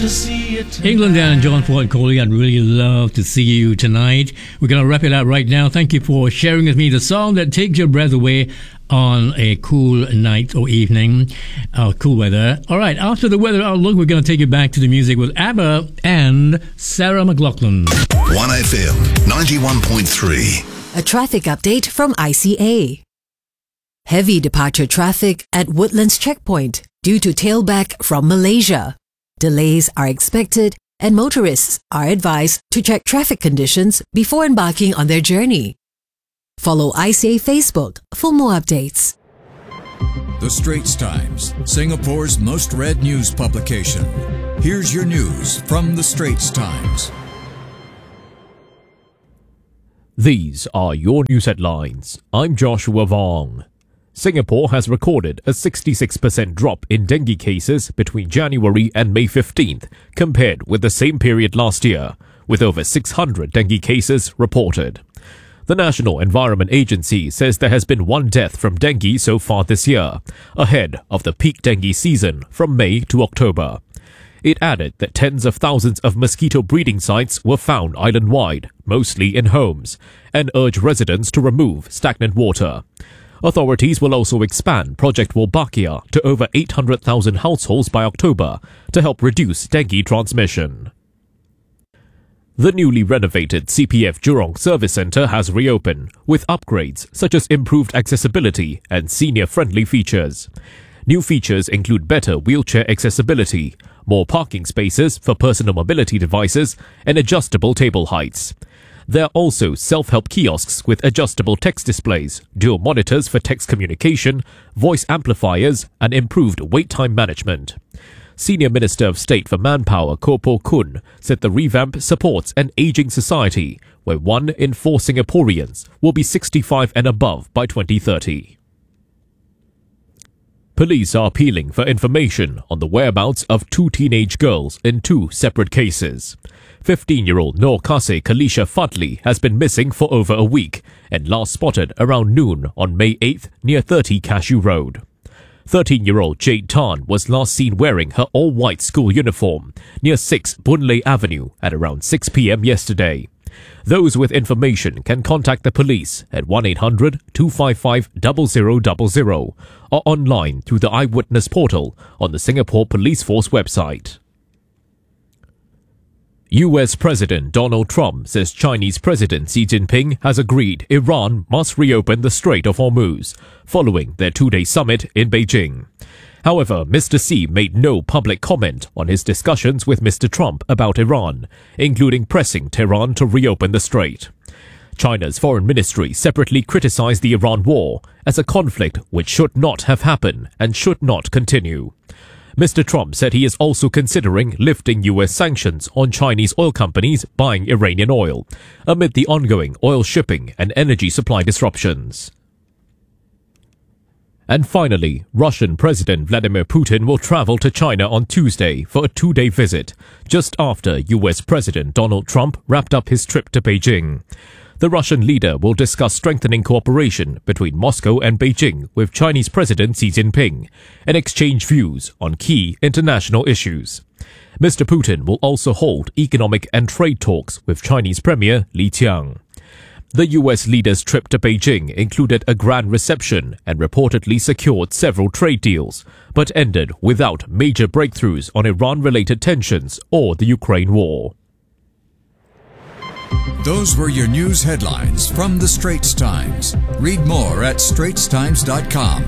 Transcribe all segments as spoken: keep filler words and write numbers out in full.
England and John Ford Coley, I'd really love to see you tonight. We're going to wrap it up right now. Thank you for sharing with me the song that takes your breath away on a cool night or evening, uh, cool weather. All right, after the weather outlook, we're going to take you back to the music with ABBA and Sarah McLachlan. one F M ninety-one point three. A traffic update from I C A. Heavy departure traffic at Woodlands Checkpoint due to tailback from Malaysia. Delays are expected and motorists are advised to check traffic conditions before embarking on their journey. Follow I C A Facebook for more updates. The Straits Times, Singapore's most read news publication. Here's your news from The Straits Times. These are your news headlines. I'm Joshua Vong. Singapore has recorded a sixty-six percent drop in dengue cases between January and May fifteenth compared with the same period last year, with over six hundred dengue cases reported. The National Environment Agency says there has been one death from dengue so far this year, ahead of the peak dengue season from May to October. It added that tens of thousands of mosquito breeding sites were found island-wide, mostly in homes, and urged residents to remove stagnant water. Authorities will also expand Project Wolbachia to over eight hundred thousand households by October to help reduce dengue transmission. The newly renovated C P F Jurong Service Centre has reopened, with upgrades such as improved accessibility and senior-friendly features. New features include better wheelchair accessibility, more parking spaces for personal mobility devices, and adjustable table heights. There are also self-help kiosks with adjustable text displays, dual monitors for text communication, voice amplifiers, and improved wait time management. Senior Minister of State for Manpower Koh Poh Kun said the revamp supports an ageing society where one in four Singaporeans will be sixty-five and above by twenty thirty. Police are appealing for information on the whereabouts of two teenage girls in two separate cases. fifteen-year-old Noor Kasih Kalisha Fadli has been missing for over a week and last spotted around noon on May eighth near thirty Cashew Road. thirteen-year-old Jade Tan was last seen wearing her all-white school uniform near six Boon Lay Avenue at around six p.m. yesterday. Those with information can contact the police at one eight hundred two five five zero zero zero zero or online through the Eyewitness portal on the Singapore Police Force website. U S President Donald Trump says Chinese President Xi Jinping has agreed Iran must reopen the Strait of Hormuz following their two-day summit in Beijing. However, Mister Xi made no public comment on his discussions with Mister Trump about Iran, including pressing Tehran to reopen the strait. China's foreign ministry separately criticized the Iran war as a conflict which should not have happened and should not continue. Mister Trump said he is also considering lifting U S sanctions on Chinese oil companies buying Iranian oil, amid the ongoing oil shipping and energy supply disruptions. And finally, Russian President Vladimir Putin will travel to China on Tuesday for a two-day visit, just after U S President Donald Trump wrapped up his trip to Beijing. The Russian leader will discuss strengthening cooperation between Moscow and Beijing with Chinese President Xi Jinping and exchange views on key international issues. Mister Putin will also hold economic and trade talks with Chinese Premier Li Qiang. The U S leader's trip to Beijing included a grand reception and reportedly secured several trade deals, but ended without major breakthroughs on Iran-related tensions or the Ukraine war. Those were your news headlines from The Straits Times. Read more at straits times dot com.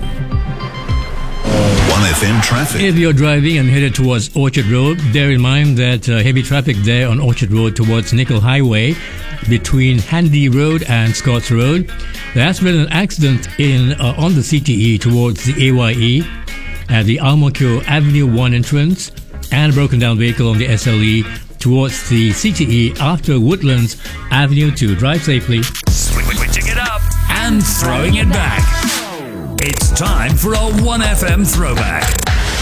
one F M traffic. If you're driving and headed towards Orchard Road, bear in mind that uh, heavy traffic there on Orchard Road towards Nickel Highway between Handy Road and Scotts Road. There has been an accident in uh, on the C T E towards the A Y E at the Ang Mo Kio Avenue one entrance, and a broken down vehicle on the S L E towards the C T E after Woodlands Avenue. To drive safely. Switching it up and throwing it back. It's time for a one F M throwback.